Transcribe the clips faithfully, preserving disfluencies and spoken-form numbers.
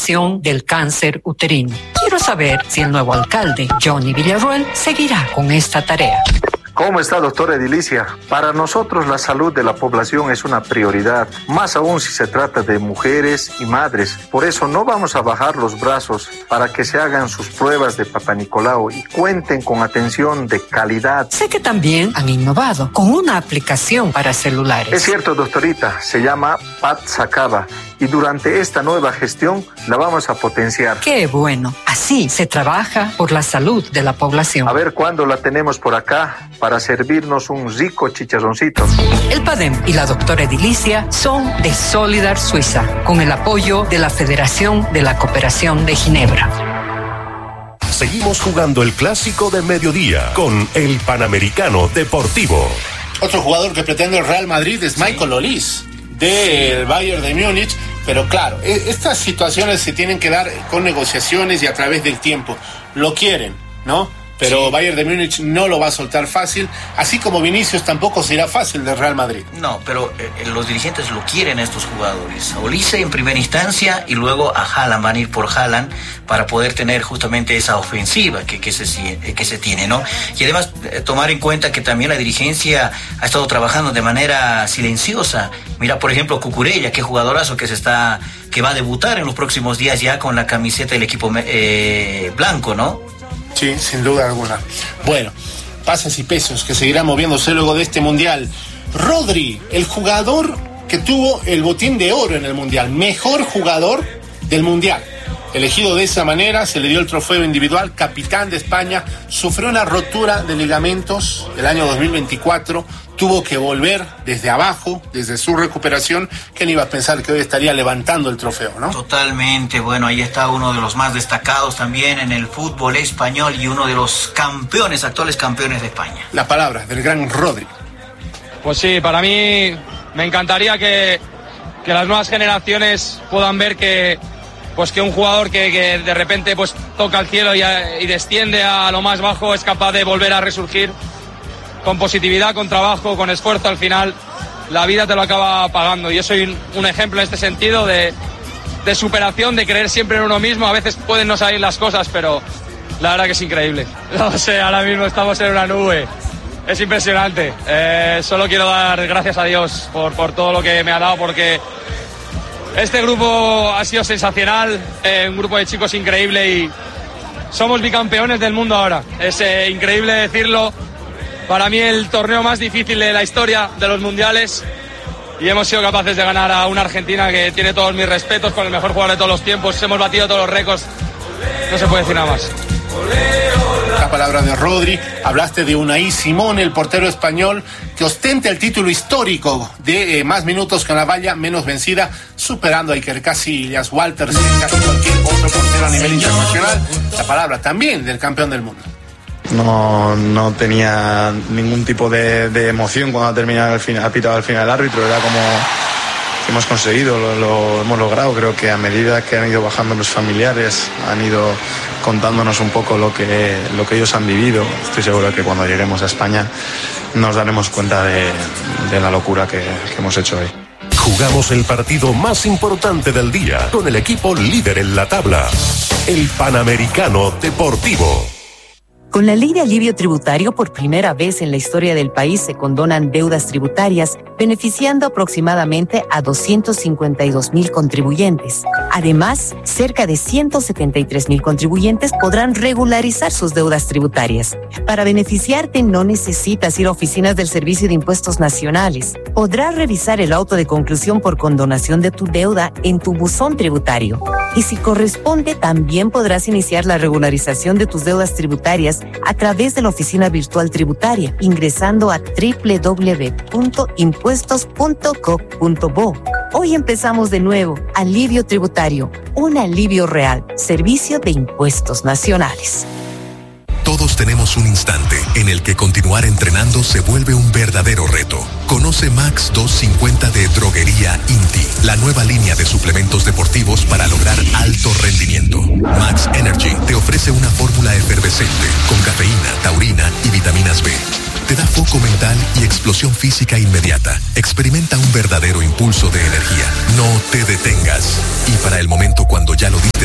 erradicación del cáncer uterino. Quiero saber si el nuevo alcalde, Johnny Villarroel, seguirá con esta tarea. ¿Cómo está, doctora Edilicia? Para nosotros la salud de la población es una prioridad, más aún si se trata de mujeres y madres. Por eso no vamos a bajar los brazos para que se hagan sus pruebas de Papá Nicolau y cuenten con atención de calidad. Sé que también han innovado con una aplicación para celulares. Es cierto, doctorita, se llama PatSacaba y durante esta nueva gestión la vamos a potenciar. ¡Qué bueno! Así se trabaja por la salud de la población. A ver cuándo la tenemos por acá para servirnos un rico chicharroncito. El PADEM y la doctora Edilicia son de Solidar Suiza, con el apoyo de la Federación de la Cooperación de Ginebra. Seguimos jugando el clásico de mediodía con el Panamericano Deportivo. Otro jugador que pretende el Real Madrid es Michael Olise, del Bayern de Múnich, pero claro, estas situaciones se tienen que dar con negociaciones y a través del tiempo. Lo quieren, ¿no? Pero sí. Bayern de Múnich no lo va a soltar fácil, así como Vinicius tampoco será fácil del Real Madrid. No, pero eh, los dirigentes lo quieren, estos jugadores. Olise en primera instancia y luego a Haaland, van a ir por Haaland para poder tener justamente esa ofensiva que, que, se, que se tiene, ¿no? Y además eh, tomar en cuenta que también la dirigencia ha estado trabajando de manera silenciosa. Mira, por ejemplo, Cucurella, qué jugadorazo que se está, que va a debutar en los próximos días ya con la camiseta del equipo eh, blanco, ¿no? Sí, sin duda alguna. Bueno, pasas y pesos que seguirán moviéndose luego de este mundial. Rodri, el jugador que tuvo el botín de oro en el mundial, mejor jugador del mundial. Elegido de esa manera, se le dio el trofeo individual, capitán de España, sufrió una rotura de ligamentos el año dos mil veinticuatro, tuvo que volver desde abajo, desde su recuperación. ¿Quién iba a pensar que hoy estaría levantando el trofeo, no? Totalmente, bueno, ahí está uno de los más destacados también en el fútbol español y uno de los campeones, actuales campeones de España. La palabra del gran Rodri. Pues sí, para mí me encantaría que, que las nuevas generaciones puedan ver que pues que un jugador que, que de repente pues toca el cielo y, a, y desciende a lo más bajo es capaz de volver a resurgir con positividad, con trabajo, con esfuerzo. Al final la vida te lo acaba pagando y yo soy un, un ejemplo en este sentido de, de superación, de creer siempre en uno mismo. A veces pueden no salir las cosas, pero la verdad que es increíble. No sé, ahora mismo estamos en una nube, es impresionante. Eh, solo quiero dar gracias a Dios por, por todo lo que me ha dado, porque este grupo ha sido sensacional, eh, un grupo de chicos increíble y somos bicampeones del mundo ahora. Es eh, increíble decirlo. Para mí el torneo más difícil de la historia de los mundiales y hemos sido capaces de ganar a una Argentina que tiene todos mis respetos, con el mejor jugador de todos los tiempos. Hemos batido todos los récords, no se puede decir nada más. La palabra de Rodri. Hablaste de Unai Simón, el portero español que ostenta el título histórico de eh, más minutos con la valla menos vencida, superando a Iker Casillas, Walter y casi cualquier otro portero a nivel internacional. La palabra también del campeón del mundo. No, no tenía ningún tipo de, de emoción cuando ha terminado el final, ha pitado al final el árbitro. Era como que hemos conseguido, lo, lo hemos logrado. Creo que a medida que han ido bajando los familiares, han ido contándonos un poco lo que, lo que ellos han vivido. Estoy seguro que cuando lleguemos a España nos daremos cuenta de, de la locura que, que hemos hecho hoy. Jugamos el partido más importante del día con el equipo líder en la tabla, el Panamericano Deportivo. Con la ley de alivio tributario, por primera vez en la historia del país se condonan deudas tributarias, beneficiando aproximadamente a doscientos cincuenta y dos mil contribuyentes. Además, cerca de ciento setenta y tres mil contribuyentes podrán regularizar sus deudas tributarias. Para beneficiarte no necesitas ir a oficinas del Servicio de Impuestos Nacionales. Podrás revisar el auto de conclusión por condonación de tu deuda en tu buzón tributario. Y si corresponde, también podrás iniciar la regularización de tus deudas tributarias a través de la oficina virtual tributaria, ingresando a doble u doble u doble u punto impuestos punto gov punto bo. Hoy empezamos de nuevo. Alivio tributario, un alivio real. Servicio de Impuestos Nacionales. Todos tenemos un instante en el que continuar entrenando se vuelve un verdadero reto. Conoce Max doscientos cincuenta de Droguería Inti, la nueva línea de suplementos deportivos para lograr alto rendimiento. Max Energy te ofrece una fórmula efervescente con cafeína, taurina y vitaminas B. Te da foco mental y explosión física inmediata. Experimenta un verdadero impulso de energía. No te detengas. Y para el momento cuando ya lo diste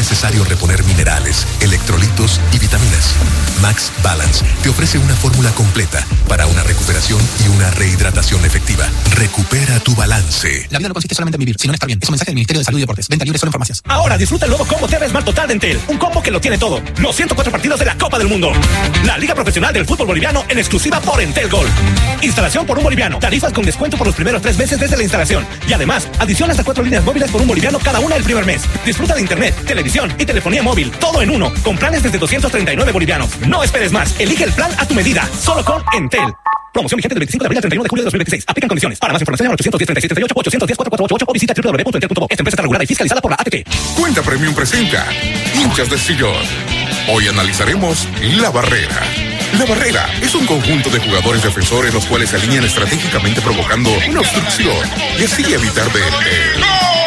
necesario reponer minerales, electrolitos y vitaminas. Max Balance te ofrece una fórmula completa para una recuperación y una rehidratación efectiva. Recupera tu balance. La vida no consiste solamente en vivir, sino en estar bien. Es un mensaje del Ministerio de Salud y Deportes. Venta libre solo en farmacias. Ahora disfruta el nuevo combo T V Smart Total de Entel. Un combo que lo tiene todo. Los ciento cuatro partidos de la Copa del Mundo. La Liga Profesional del Fútbol Boliviano en exclusiva por Entel Gold. Instalación por un boliviano. Tarifas con descuento por los primeros tres meses desde la instalación. Y además, adición hasta cuatro líneas móviles por un boliviano cada una el primer mes. Disfruta de internet, televisión y telefonía móvil. Todo en uno. Con planes desde doscientos treinta y nueve bolivianos. No esperes más. Elige el plan a tu medida. Solo con Entel. Promoción vigente del veinticinco de abril al treinta y uno de julio de dos mil veintiséis. Aplican condiciones. Para más información llama al ochocientos diez, treinta y siete, treinta y ocho, ochocientos diez, cuatro cuatro ocho ocho o visita doble u doble u doble u punto entel punto co. Esta empresa está regulada y fiscalizada por la A T T. Cuenta Premium presenta Hinchas de Sillón. Hoy analizaremos La Barrera. La Barrera es un conjunto de jugadores defensores los cuales se alinean estratégicamente provocando una obstrucción y así evitar ver el...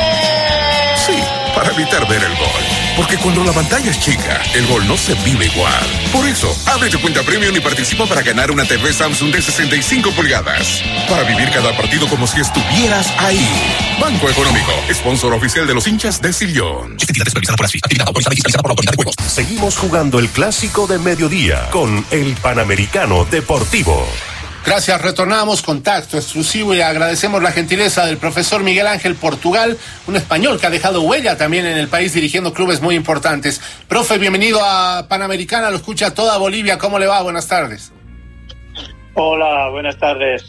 Sí, para evitar ver el gol. Porque cuando la pantalla es chica, el gol no se vive igual. Por eso, abre tu cuenta Premium y participa para ganar una T V Samsung de sesenta y cinco pulgadas. Para vivir cada partido como si estuvieras ahí. Banco Económico, sponsor oficial de los hinchas de Sillón. Actividad supervisada por ASFI. Actividad autorizada y fiscalizada por la Autoridad de Juegos. Seguimos jugando el clásico de mediodía con el Panamericano Deportivo. Gracias, retornamos contacto exclusivo y agradecemos la gentileza del profesor Miguel Ángel Portugal, un español que ha dejado huella también en el país dirigiendo clubes muy importantes. Profe, bienvenido a Panamericana, lo escucha toda Bolivia, ¿cómo le va? Buenas tardes. Hola, buenas tardes.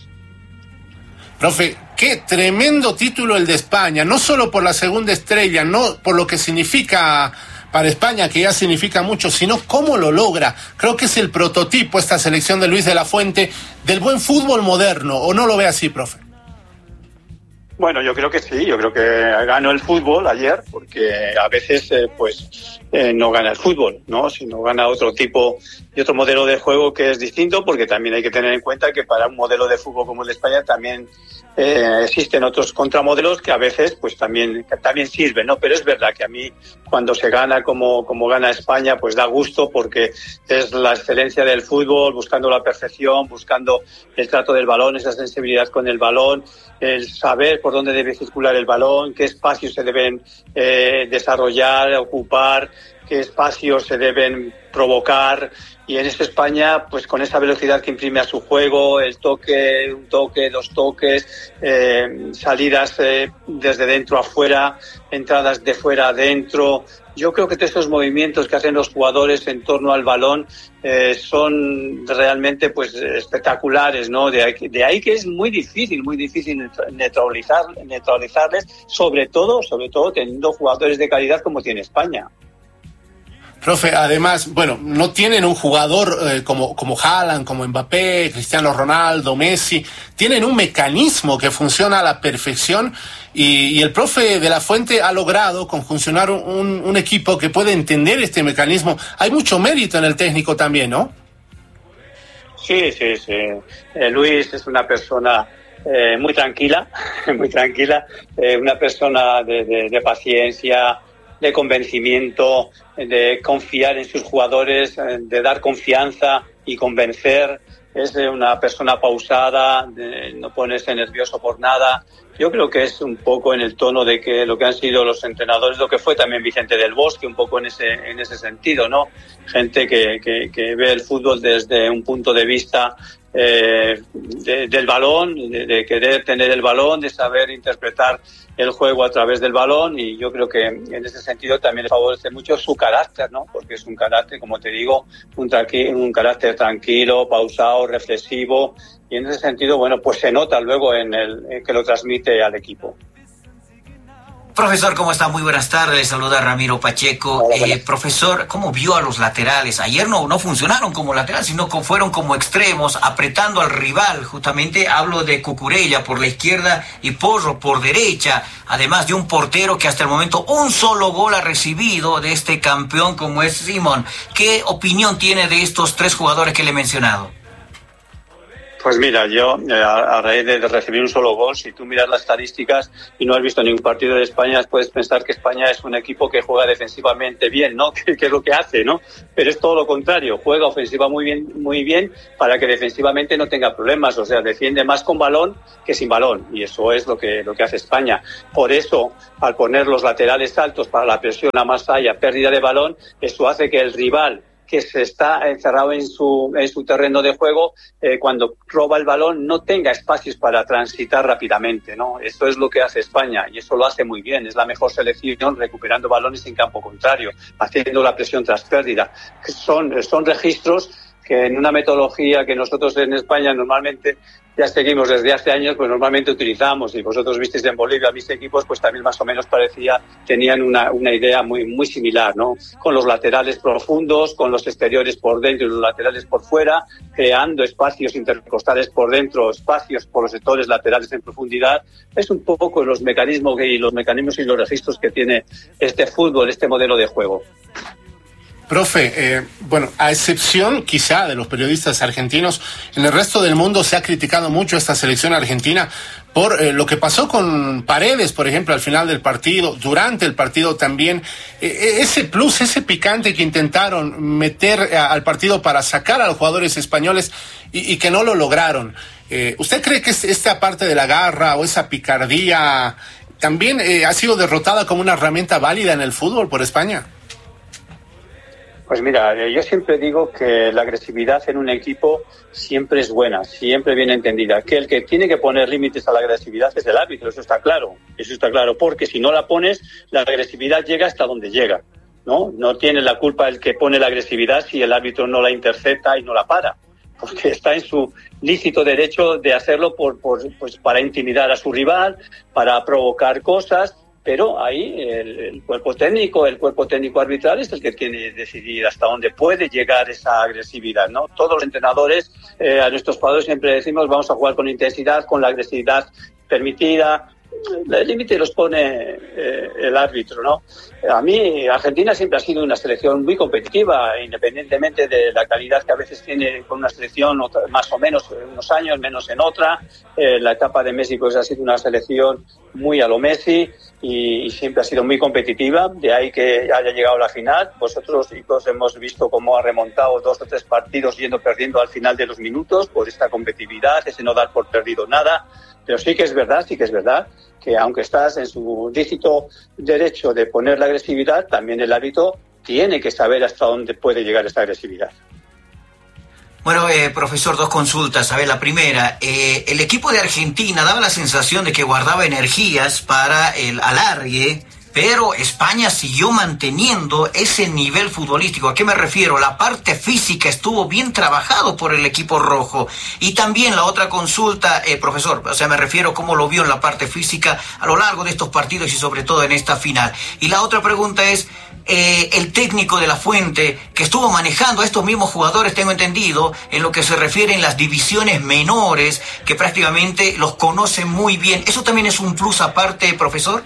Profe, qué tremendo título el de España, no solo por la segunda estrella, no por lo que significa para España, que ya significa mucho, sino cómo lo logra. Creo que es el prototipo esta selección de Luis de la Fuente del buen fútbol moderno, ¿o no lo ve así, profe? Bueno, yo creo que sí, yo creo que ganó el fútbol ayer, porque a veces eh, pues eh, no gana el fútbol, ¿no? Sino gana otro tipo y otro modelo de juego que es distinto, porque también hay que tener en cuenta que para un modelo de fútbol como el de España también eh, existen otros contramodelos que a veces pues también también sirven, ¿no? Pero es verdad que a mí cuando se gana como como gana España pues da gusto, porque es la excelencia del fútbol, buscando la perfección, buscando el trato del balón, esa sensibilidad con el balón, el saber por dónde debe circular el balón, qué espacios se deben eh, desarrollar, ocupar, qué espacios se deben provocar. Y en esta España, pues con esa velocidad que imprime a su juego, el toque, un toque, dos toques, eh, salidas eh, desde dentro a fuera, entradas de fuera a dentro. Yo creo que todos estos movimientos que hacen los jugadores en torno al balón eh, son realmente pues espectaculares, ¿no? De ahí, de ahí que es muy difícil, muy difícil neutralizar, neutralizarles, sobre todo, sobre todo teniendo jugadores de calidad como tiene España. Profe, además, bueno, no tienen un jugador eh, como, como Haaland, como Mbappé, Cristiano Ronaldo, Messi, tienen un mecanismo que funciona a la perfección y, y el profe de la Fuente ha logrado conjuncionar un, un equipo que puede entender este mecanismo. Hay mucho mérito en el técnico también, ¿no? Sí, sí, sí. Eh, Luis es una persona eh, muy tranquila, muy tranquila, eh, una persona de, de, de paciencia, de convencimiento, de confiar en sus jugadores, de dar confianza y convencer. Es una persona pausada, de no ponerse nervioso por nada. Yo creo que es un poco en el tono de que lo que han sido los entrenadores, lo que fue también Vicente del Bosque, un poco en ese en ese sentido, ¿no? Gente que, que, que ve el fútbol desde un punto de vista eh, de, del balón, de, de querer tener el balón, de saber interpretar el juego a través del balón, y yo creo que en ese sentido también le favorece mucho su carácter, ¿no? Porque es un carácter, como te digo, un, tranqui- un carácter tranquilo, pausado, reflexivo, y en ese sentido, bueno, pues se nota luego en el en que lo transmite al equipo. Profesor, ¿cómo está? Muy buenas tardes. Les saluda Ramiro Pacheco. Hola, eh, profesor, ¿cómo vio a los laterales? Ayer no, no funcionaron como laterales, sino que fueron como extremos, apretando al rival. Justamente hablo de Cucurella por la izquierda y Porro por derecha. Además de un portero que hasta el momento un solo gol ha recibido de este campeón como es Simón. ¿Qué opinión tiene de estos tres jugadores que le he mencionado? Pues mira, yo eh, a, a raíz de, de recibir un solo gol, si tú miras las estadísticas y no has visto ningún partido de España, puedes pensar que España es un equipo que juega defensivamente bien, ¿no? Que, que es lo que hace, ¿no? Pero es todo lo contrario, juega ofensiva muy bien, muy bien para que defensivamente no tenga problemas, o sea, defiende más con balón que sin balón, y eso es lo que lo que hace España. Por eso, al poner los laterales altos para la presión a más allá, pérdida de balón, eso hace que el rival que se está encerrado en su en su terreno de juego, eh, cuando roba el balón no tenga espacios para transitar rápidamente, ¿no? Eso es lo que hace España y eso lo hace muy bien. Es la mejor selección recuperando balones en campo contrario, haciendo la presión tras pérdida. Son, son registros que en una metodología que nosotros en España normalmente ya seguimos desde hace años, pues normalmente utilizamos, y vosotros visteis en Bolivia mis equipos, pues también más o menos parecía, tenían una, una idea muy, muy similar, ¿no? Con los laterales profundos, con los exteriores por dentro y los laterales por fuera, creando espacios intercostales por dentro, espacios por los sectores laterales en profundidad. Es un poco los mecanismos y los mecanismos y los registros que tiene este fútbol, este modelo de juego. Profe, eh, bueno, a excepción quizá de los periodistas argentinos, en el resto del mundo se ha criticado mucho esta selección argentina por eh, lo que pasó con Paredes, por ejemplo, al final del partido, durante el partido también. Eh, ese plus, ese picante que intentaron meter a, al partido para sacar a los jugadores españoles y, y que no lo lograron. Eh, ¿Usted cree que esta parte de la garra o esa picardía también eh, ha sido derrotada como una herramienta válida en el fútbol por España? Pues mira, yo siempre digo que la agresividad en un equipo siempre es buena, siempre bien entendida. Que el que tiene que poner límites a la agresividad es el árbitro, eso está claro. Eso está claro, porque si no la pones, la agresividad llega hasta donde llega, ¿no? No tiene la culpa el que pone la agresividad si el árbitro no la intercepta y no la para, porque está en su lícito derecho de hacerlo por, por, pues para intimidar a su rival, para provocar cosas. Pero ahí el, el cuerpo técnico, el cuerpo técnico arbitral es el que tiene que decidir hasta dónde puede llegar esa agresividad, ¿no? Todos los entrenadores, eh, a nuestros jugadores siempre decimos vamos a jugar con intensidad, con la agresividad permitida. El límite los pone eh, el árbitro, ¿no? A mí, Argentina siempre ha sido una selección muy competitiva, independientemente de la calidad que a veces tiene con una selección, otra, más o menos en unos años, menos en otra. Eh, la etapa de Messi pues ha sido una selección muy a lo Messi y, y siempre ha sido muy competitiva, de ahí que haya llegado a la final. Vosotros, chicos, hemos visto cómo ha remontado dos o tres partidos yendo perdiendo al final de los minutos por esta competitividad, ese no dar por perdido nada. Pero sí que es verdad, sí que es verdad que aunque estás en su lícito derecho de poner la agresividad, también el árbitro tiene que saber hasta dónde puede llegar esta agresividad. Bueno, eh, profesor, dos consultas. A ver, la primera, eh, el equipo de Argentina daba la sensación de que guardaba energías para el alargue, pero España siguió manteniendo ese nivel futbolístico. ¿A qué me refiero? La parte física estuvo bien trabajado por el equipo rojo. Y también la otra consulta, eh, profesor, o sea, me refiero a cómo lo vio en la parte física a lo largo de estos partidos y sobre todo en esta final. Y la otra pregunta es, eh, el técnico de La Fuente, que estuvo manejando a estos mismos jugadores, tengo entendido, en lo que se refiere en las divisiones menores, que prácticamente los conoce muy bien. ¿Eso también es un plus aparte, profesor?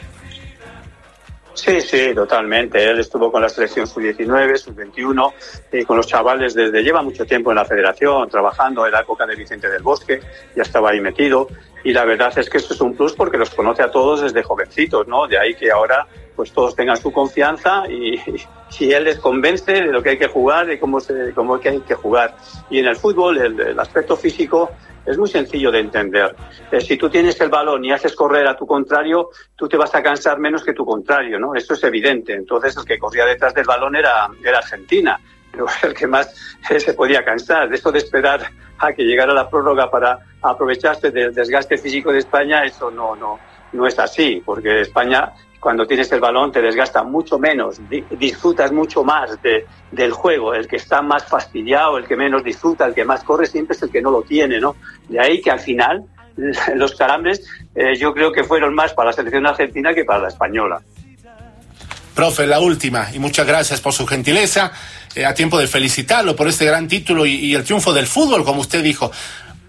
Sí, sí, totalmente. Él estuvo con la selección sub diecinueve, sub veintiuno, y con los chavales desde lleva mucho tiempo en la federación, trabajando en la época de Vicente del Bosque, ya estaba ahí metido. Y la verdad es que esto es un plus porque los conoce a todos desde jovencitos, ¿no? De ahí que ahora pues todos tengan su confianza y, y él les convence de lo que hay que jugar y cómo, se, cómo que hay que jugar. Y en el fútbol, el, el aspecto físico es muy sencillo de entender. Eh, si tú tienes el balón y haces correr a tu contrario, tú te vas a cansar menos que tu contrario, ¿no? Esto es evidente. Entonces, el que corría detrás del balón era, era Argentina, pero el que más eh, se podía cansar. De esto de esperar a que llegara la prórroga para aprovecharse del desgaste físico de España, eso no, no, no es así, porque España, cuando tienes el balón, te desgasta mucho menos, di- disfrutas mucho más de, del juego. El que está más fastidiado, el que menos disfruta, el que más corre, siempre es el que no lo tiene, ¿no? De ahí que al final los calambres eh, yo creo que fueron más para la selección argentina que para la española. Profe, la última, y muchas gracias por su gentileza, eh, a tiempo de felicitarlo por este gran título y, y el triunfo del fútbol, como usted dijo.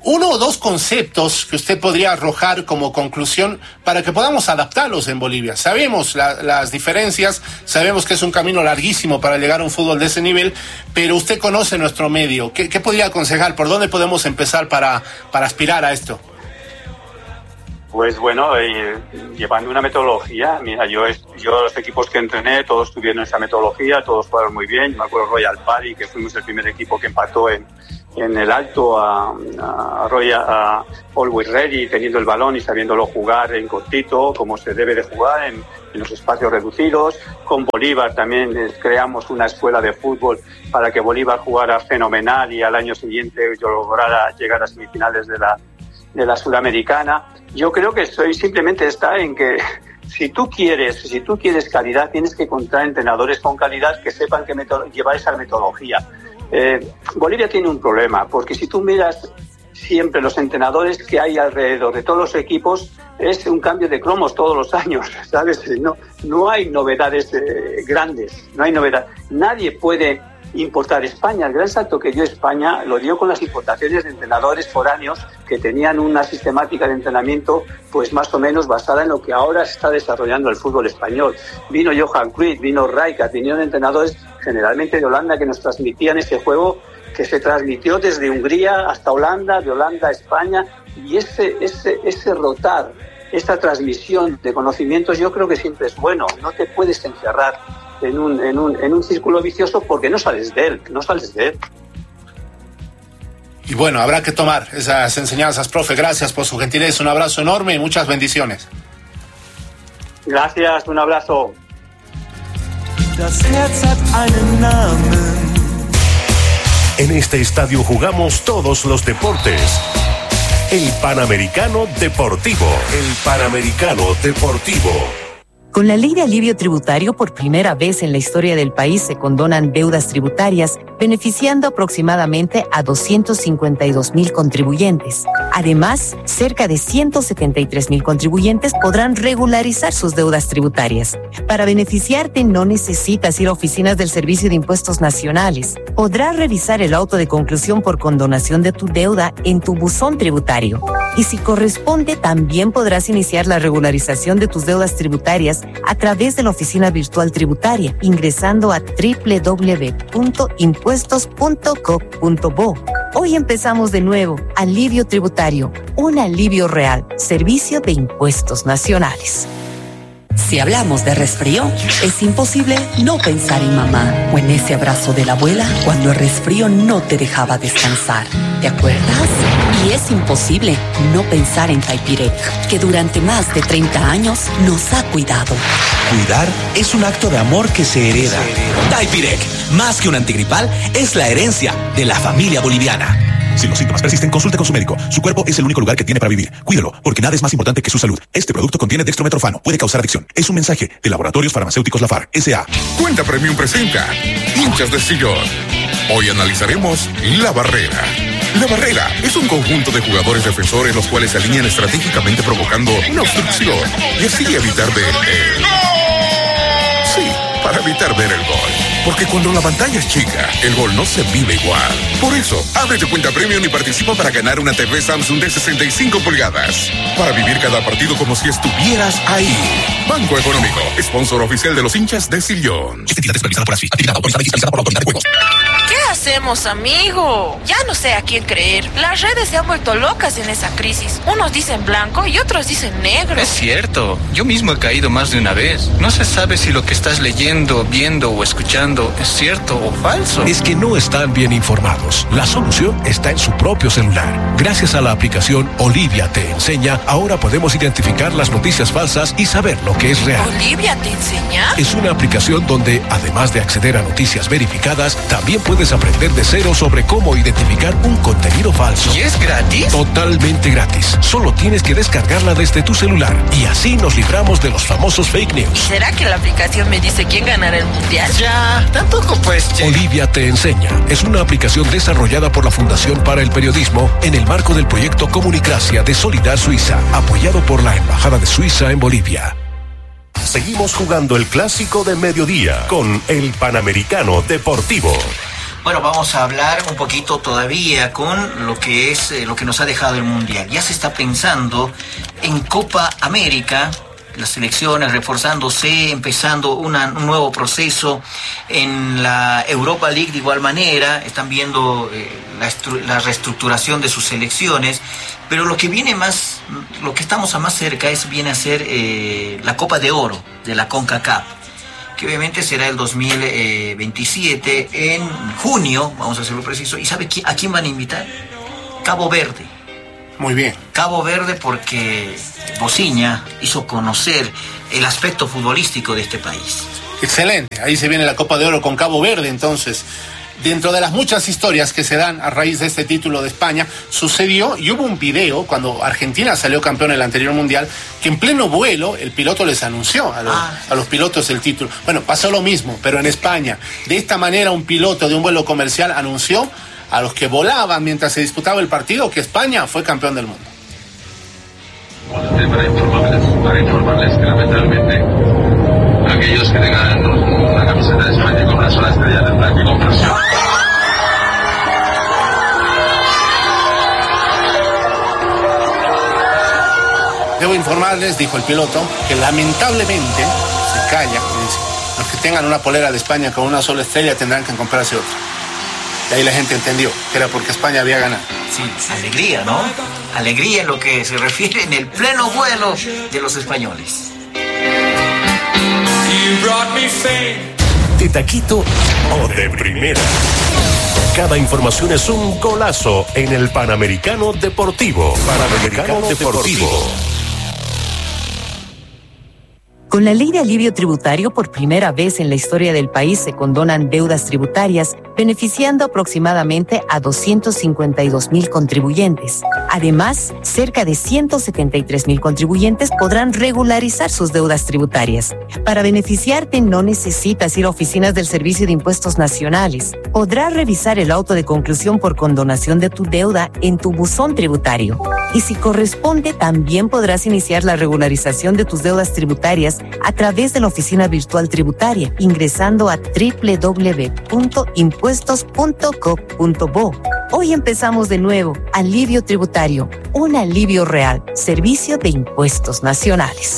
uno o dos conceptos que usted podría arrojar como conclusión para que podamos adaptarlos en Bolivia. Sabemos la, las diferencias, sabemos que es un camino larguísimo para llegar a un fútbol de ese nivel, pero usted conoce nuestro medio. ¿Qué, qué podría aconsejar? ¿Por dónde podemos empezar para, para aspirar a esto? Pues bueno, eh, llevando una metodología. Mira, yo yo los equipos que entrené, todos tuvieron esa metodología, todos jugaron muy bien. Me acuerdo Royal Party, que fuimos el primer equipo que empató en, en el alto a, a Royal, a Always Ready, teniendo el balón y sabiéndolo jugar en cortito, como se debe de jugar en, en los espacios reducidos. Con Bolívar también eh, creamos una escuela de fútbol para que Bolívar jugara fenomenal y al año siguiente yo lograra llegar a semifinales de la de la Sudamericana. Yo creo que soy simplemente está en que si tú quieres, si tú quieres calidad, tienes que encontrar entrenadores con calidad que sepan que meto- llevar esa metodología. Eh, Bolivia tiene un problema, porque si tú miras siempre los entrenadores que hay alrededor de todos los equipos, es un cambio de cromos todos los años, ¿sabes? No, no hay novedades eh, grandes, no hay novedad. Nadie puede importar. España, el gran salto que dio España lo dio con las importaciones de entrenadores foráneos que tenían una sistemática de entrenamiento pues más o menos basada en lo que ahora se está desarrollando el fútbol español. Vino Johan Cruyff, vino Rijkaard, vinieron entrenadores generalmente de Holanda que nos transmitían ese juego que se transmitió desde Hungría hasta Holanda, de Holanda a España, y ese, ese, ese rotar, esta transmisión de conocimientos yo creo que siempre es bueno. No te puedes encerrar en un, en un, en un círculo vicioso porque no sales de él, no sales de él. Y bueno, habrá que tomar esas enseñanzas, profe. Gracias por su gentileza, un abrazo enorme y muchas bendiciones. Gracias, un abrazo. En este estadio jugamos todos los deportes. El Panamericano Deportivo. El Panamericano Deportivo. Con la ley de alivio tributario, por primera vez en la historia del país se condonan deudas tributarias, beneficiando aproximadamente a doscientos cincuenta y dos mil contribuyentes. Además, cerca de ciento setenta y tres mil contribuyentes podrán regularizar sus deudas tributarias. Para beneficiarte, no necesitas ir a oficinas del Servicio de Impuestos Nacionales. Podrás revisar el auto de conclusión por condonación de tu deuda en tu buzón tributario. Y si corresponde, también podrás iniciar la regularización de tus deudas tributarias a través de la oficina virtual tributaria, ingresando a doble u doble u doble u punto impuestos punto gov punto bo. Hoy empezamos de nuevo. Alivio tributario, un alivio real. Servicio de Impuestos Nacionales. Si hablamos de resfrío, es imposible no pensar en mamá o en ese abrazo de la abuela cuando el resfrío no te dejaba descansar. ¿Te acuerdas? Y es imposible no pensar en Taipirec, que durante más de treinta años nos ha cuidado. Cuidar es un acto de amor que se hereda. Taipirec, más que un antigripal, es la herencia de la familia boliviana. Si los síntomas persisten, consulte con su médico. Su cuerpo es el único lugar que tiene para vivir. Cuídelo, porque nada es más importante que su salud. Este producto contiene dextrometorfano. Puede causar adicción. Es un mensaje de Laboratorios Farmacéuticos Lafar, S A Cuenta Premium presenta Hinchas de Sillón. Hoy analizaremos La Barrera. La Barrera es un conjunto de jugadores defensores los cuales se alinean estratégicamente provocando una obstrucción y así evitar ver el... Sí, para evitar ver el gol. Porque cuando la pantalla es chica, el gol no se vive igual. Por eso, abre tu cuenta Premium y participa para ganar una T V Samsung de sesenta y cinco pulgadas. Para vivir cada partido como si estuvieras ahí. Banco Económico, sponsor oficial de los hinchas de Sillón. Esta entidad es supervisada por ASFI, actividad autorizada y fiscalizada por la Autoridad de Juegos. ¿Qué hacemos, amigo? Ya no sé a quién creer. Las redes se han vuelto locas en esa crisis. Unos dicen blanco y otros dicen negro. Es cierto. Yo mismo he caído más de una vez. No se sabe si lo que estás leyendo, viendo o escuchando es cierto o falso. Es que no están bien informados. La solución está en su propio celular. Gracias a la aplicación Olivia Te Enseña, ahora podemos identificar las noticias falsas y saber lo que es real. ¿Olivia Te Enseña? Es una aplicación donde, además de acceder a noticias verificadas, también puedes aprender de cero sobre cómo identificar un contenido falso. ¿Y es gratis? Totalmente gratis. Solo tienes que descargarla desde tu celular y así nos libramos de los famosos fake news. ¿Será que la aplicación me dice quién ganará el mundial? Ya. Tampoco pues, che. Olivia Te Enseña es una aplicación desarrollada por la Fundación para el Periodismo en el marco del proyecto Comunicracia de Solidar Suiza, apoyado por la Embajada de Suiza en Bolivia. Seguimos jugando el clásico de mediodía con el Panamericano Deportivo. Bueno, vamos a hablar un poquito todavía con lo que es eh, lo que nos ha dejado el Mundial. Ya se está pensando en Copa América, las selecciones reforzándose, empezando una, un nuevo proceso en la Europa League de igual manera, están viendo eh, la, estru- la reestructuración de sus selecciones, pero lo que viene más, lo que estamos a más cerca es viene a ser eh, la Copa de Oro de la CONCACAF, que obviamente será el dos mil veintisiete, en junio, vamos a hacerlo preciso. ¿Y sabe a quién van a invitar? Cabo Verde. Muy bien. Cabo Verde, porque Bociña hizo conocer el aspecto futbolístico de este país. Excelente, ahí se viene la Copa de Oro con Cabo Verde. Entonces, dentro de las muchas historias que se dan a raíz de este título de España, sucedió y hubo un video cuando Argentina salió campeón en el anterior mundial, que en pleno vuelo el piloto les anunció a los, ah. a los pilotos el título. Bueno, pasó lo mismo, pero en España. De esta manera un piloto de un vuelo comercial anunció a los que volaban mientras se disputaba el partido que España fue campeón del mundo. Para informarles, para informarles que lamentablemente aquellos que tengan una camiseta de España con una sola estrella tendrán que comprarse. Debo informarles, dijo el piloto, que lamentablemente se calla, dice, los que tengan una polera de España con una sola estrella tendrán que comprarse otra. Y ahí la gente entendió que era porque España había ganado. Sí, alegría, ¿no? Alegría en lo que se refiere en el pleno vuelo de los españoles. De taquito o de primera. Cada información es un golazo en el Panamericano Deportivo. Panamericano Deportivo. Con la ley de alivio tributario, por primera vez en la historia del país se condonan deudas tributarias, beneficiando aproximadamente a doscientos cincuenta y dos mil contribuyentes. Además, cerca de ciento setenta y tres mil contribuyentes podrán regularizar sus deudas tributarias. Para beneficiarte no necesitas ir a oficinas del Servicio de Impuestos Nacionales. Podrás revisar el auto de conclusión por condonación de tu deuda en tu buzón tributario. Y si corresponde, también podrás iniciar la regularización de tus deudas tributarias a través de la oficina virtual tributaria, ingresando a doble u doble u doble u punto impuestos punto gov punto bo. Hoy empezamos de nuevo. Alivio tributario, un alivio real. Servicio de Impuestos Nacionales.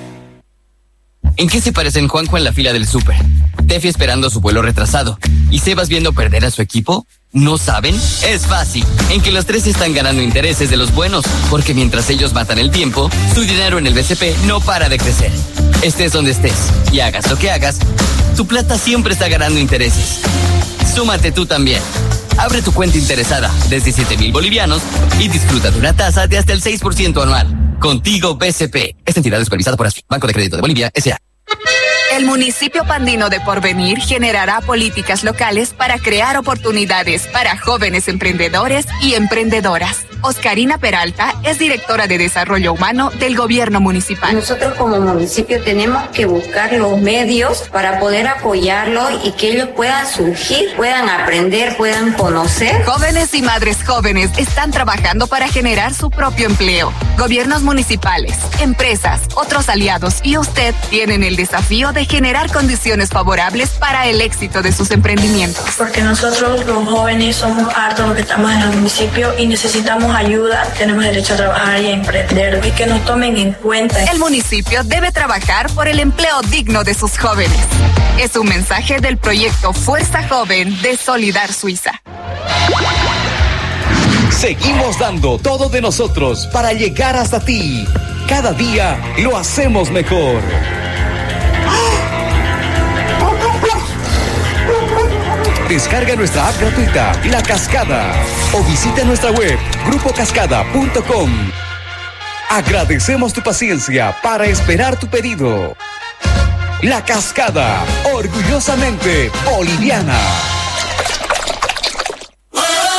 ¿En qué se parecen Juanjo en la fila del súper? Tefi esperando su vuelo retrasado y Sebas viendo perder a su equipo. ¿No saben? Es fácil. En que los tres están ganando intereses de los buenos, porque mientras ellos matan el tiempo, su dinero en el B C P no para de crecer. Estés donde estés y hagas lo que hagas, tu plata siempre está ganando intereses. Súmate tú también. Abre tu cuenta interesada desde siete mil bolivianos y disfruta de una tasa de hasta el seis por ciento anual. Contigo B C P. Esta entidad es supervisada por ASFI, Banco de Crédito de Bolivia, S A El municipio pandino de Porvenir generará políticas locales para crear oportunidades para jóvenes emprendedores y emprendedoras. Oscarina Peralta es directora de Desarrollo Humano del Gobierno Municipal. Nosotros como municipio tenemos que buscar los medios para poder apoyarlos y que ellos puedan surgir, puedan aprender, puedan conocer. Jóvenes y madres jóvenes están trabajando para generar su propio empleo. Gobiernos municipales, empresas, otros aliados y usted tienen el desafío de generar condiciones favorables para el éxito de sus emprendimientos. Porque nosotros los jóvenes somos hartos los que estamos en el municipio y necesitamos ayuda, tenemos derecho a trabajar y a emprender y que nos tomen en cuenta. El municipio debe trabajar por el empleo digno de sus jóvenes. Es un mensaje del proyecto Fuerza Joven de Solidar Suiza. Seguimos dando todo de nosotros para llegar hasta ti. Cada día lo hacemos mejor. Descarga nuestra app gratuita, La Cascada, o visita nuestra web, grupo cascada punto com. Agradecemos tu paciencia para esperar tu pedido. La Cascada, orgullosamente boliviana.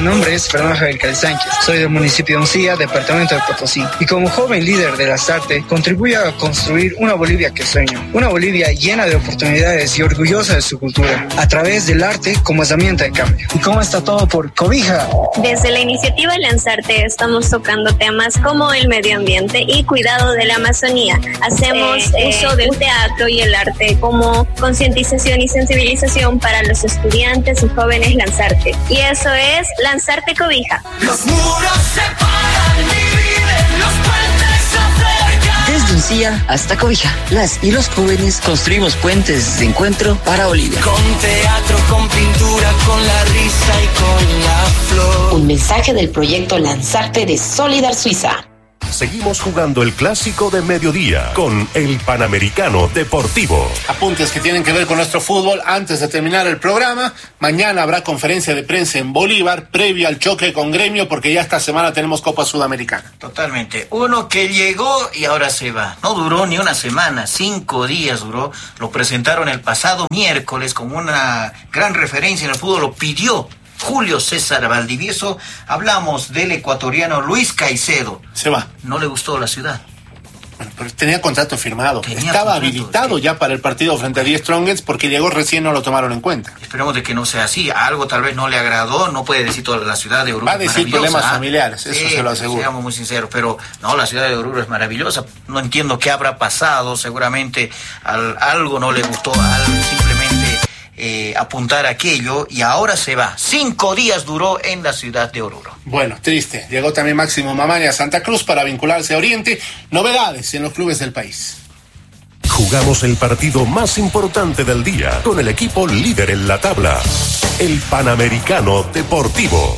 nombre es Fernando Javier Cali Sánchez. Soy del municipio de Uncía, departamento de Potosí. Y como joven líder de las artes, contribuyo a construir una Bolivia que sueño. Una Bolivia llena de oportunidades y orgullosa de su cultura, a través del arte como herramienta de cambio. ¿Y cómo está todo por Cobija? Desde la iniciativa Lanzarte estamos tocando temas como el medio ambiente y cuidado de la Amazonía. Hacemos eh, uso eh, del teatro y el arte como concientización y sensibilización para los estudiantes y jóvenes Lanzarte. Y eso es Lanzarte Cobija. Los muros separan, dividen, los puentes se acercan. Desde Uncía hasta Cobija, las y los jóvenes construimos puentes de encuentro para Bolivia. Con teatro, con pintura, con la risa y con la flor. Un mensaje del proyecto Lanzarte de Solidar Suiza. Seguimos jugando el clásico de mediodía con el Panamericano Deportivo. Apuntes que tienen que ver con nuestro fútbol antes de terminar el programa. Mañana habrá conferencia de prensa en Bolívar previo al choque con Gremio porque ya esta semana tenemos Copa Sudamericana. Totalmente. Uno que llegó y ahora se va. No duró ni una semana, cinco días duró. Lo presentaron el pasado miércoles como una gran referencia en el fútbol. Lo pidió Julio César Valdivieso. Hablamos del ecuatoriano Luis Caicedo. Se va. No le gustó la ciudad. Bueno, pero tenía contrato firmado. Tenía Estaba contrato, habilitado sí. ya para el partido frente a Die Strongets porque llegó recién, no lo tomaron en cuenta. Esperemos de que no sea así. Algo tal vez no le agradó. No puede decir toda la ciudad de Oruro. Va a decir problemas familiares, eso sí, se lo aseguro. Seamos muy sinceros, pero no, la ciudad de Oruro es maravillosa. No entiendo qué habrá pasado. Seguramente al, algo no le gustó. Al simplemente Eh, apuntar aquello y ahora se va. Cinco días duró en la ciudad de Oruro. Bueno, triste. Llegó también Máximo Mamani a Santa Cruz para vincularse a Oriente. Novedades en los clubes del país. Jugamos el partido más importante del día con el equipo líder en la tabla, el Panamericano Deportivo.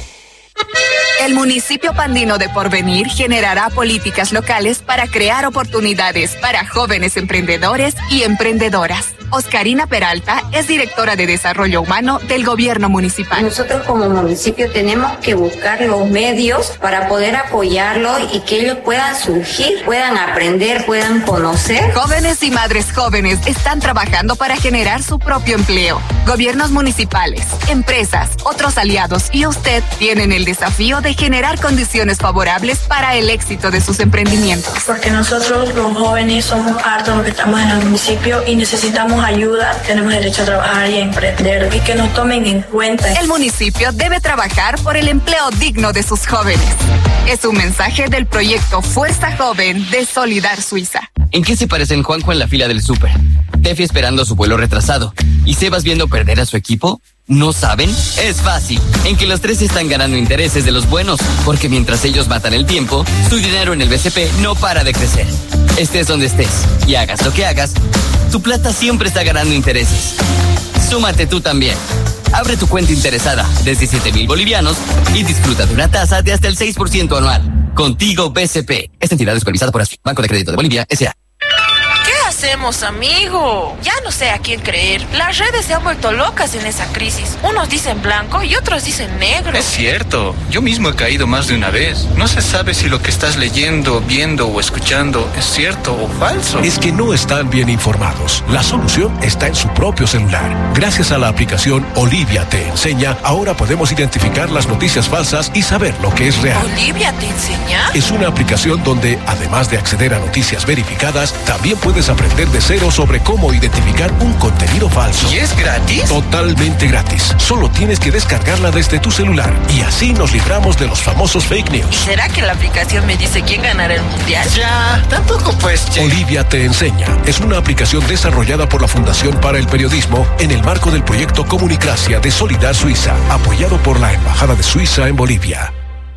El municipio Pandino de Porvenir generará políticas locales para crear oportunidades para jóvenes emprendedores y emprendedoras. Oscarina Peralta es directora de Desarrollo Humano del Gobierno Municipal. Nosotros como municipio tenemos que buscar los medios para poder apoyarlos y que ellos puedan surgir, puedan aprender, puedan conocer. Jóvenes y madres jóvenes están trabajando para generar su propio empleo. Gobiernos municipales, empresas, otros aliados y usted tienen el desafío de generar condiciones favorables para el éxito de sus emprendimientos. Porque nosotros los jóvenes somos hartos de lo que estamos en el municipio y necesitamos ayuda, tenemos derecho a trabajar y a emprender y que nos tomen en cuenta. El municipio debe trabajar por el empleo digno de sus jóvenes. Es un mensaje del proyecto Fuerza Joven de Solidar Suiza. ¿En qué se parecen Juanjo en la fila del súper? Tefi esperando su vuelo retrasado y Sebas viendo perder a su equipo. ¿No saben? Es fácil. En que los tres están ganando intereses de los buenos, porque mientras ellos matan el tiempo, su dinero en el B C P no para de crecer. Estés donde estés y hagas lo que hagas, tu plata siempre está ganando intereses. Súmate tú también. Abre tu cuenta interesada desde siete mil bolivianos y disfruta de una tasa de hasta el seis por ciento anual. Contigo B C P. Esta entidad es supervisada por ASFI, Banco de Crédito de Bolivia, S A ¿Qué hacemos, amigo? Ya no sé a quién creer. Las redes se han vuelto locas en esa crisis. Unos dicen blanco y otros dicen negro. Es cierto. Yo mismo he caído más de una vez. No se sabe si lo que estás leyendo, viendo o escuchando es cierto o falso. Es que no están bien informados. La solución está en su propio celular. Gracias a la aplicación Olivia Te Enseña, ahora podemos identificar las noticias falsas y saber lo que es real. ¿Olivia Te Enseña? Es una aplicación donde, además de acceder a noticias verificadas, también puedes aprender de cero sobre cómo identificar un contenido falso. ¿Y es gratis? Totalmente gratis. Solo tienes que descargarla desde tu celular y así nos libramos de los famosos fake news. ¿Será que la aplicación me dice quién ganará el mundial? Ya, tampoco pues, che. Olivia Te Enseña es una aplicación desarrollada por la Fundación para el Periodismo en el marco del proyecto Comunicracia de Solidar Suiza, apoyado por la Embajada de Suiza en Bolivia.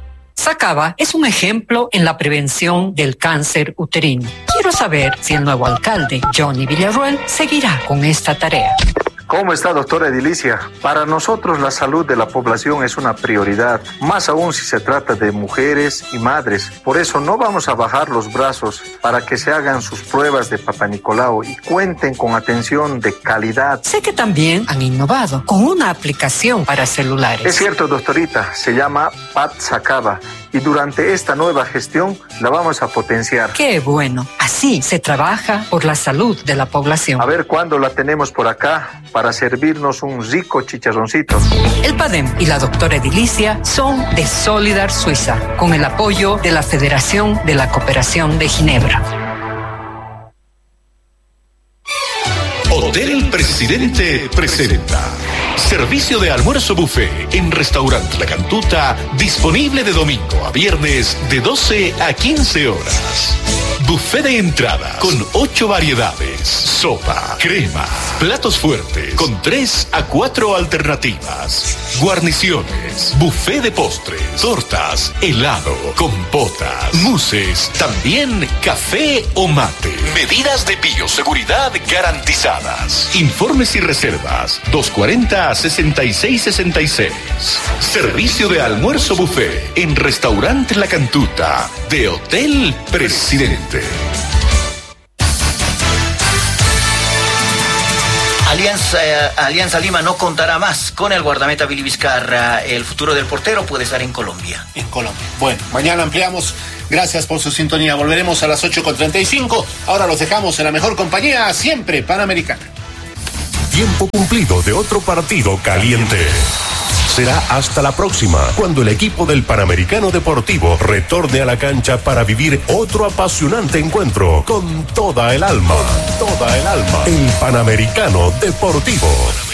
Sacaba es un ejemplo en la prevención del cáncer uterino. Quiero saber si el nuevo alcalde, Johnny Villarroel, seguirá con esta tarea. ¿Cómo está, doctora Edilicia? Para nosotros la salud de la población es una prioridad, más aún si se trata de mujeres y madres. Por eso no vamos a bajar los brazos para que se hagan sus pruebas de Papá Nicolau y cuenten con atención de calidad. Sé que también han innovado con una aplicación para celulares. Es cierto, doctorita, se llama Pat Sacaba y durante esta nueva gestión la vamos a potenciar. Qué bueno. Así se trabaja por la salud de la población. A ver cuándo la tenemos por acá para servirnos un rico chicharroncito. El PADEM y la doctora Edilicia son de Solidar Suiza, con el apoyo de la Federación de la Cooperación de Ginebra. Hotel Presidente presenta servicio de almuerzo buffet en Restaurante La Cantuta, disponible de domingo a viernes de doce a quince horas. Buffet de entrada con ocho variedades, sopa, crema, platos fuertes con tres a cuatro alternativas, guarniciones, buffet de postres, tortas, helado, compotas, mousses, también café o mate. Medidas de bioseguridad garantizadas. Informes y reservas dos cuarenta, sesenta y seis sesenta y seis. Servicio de almuerzo buffet en Restaurante La Cantuta de Hotel Presidente. Alianza, eh, Alianza Lima no contará más con el guardameta Billy Vizcarra. El futuro del portero puede estar en Colombia. En Colombia. Bueno, mañana ampliamos. Gracias por su sintonía. Volveremos a las ocho con treinta y cinco. Ahora los dejamos en la mejor compañía, siempre Panamericana. Tiempo cumplido de otro partido caliente. Será hasta la próxima, cuando el equipo del Panamericano Deportivo retorne a la cancha para vivir otro apasionante encuentro con toda el alma. Con toda el alma. El Panamericano Deportivo.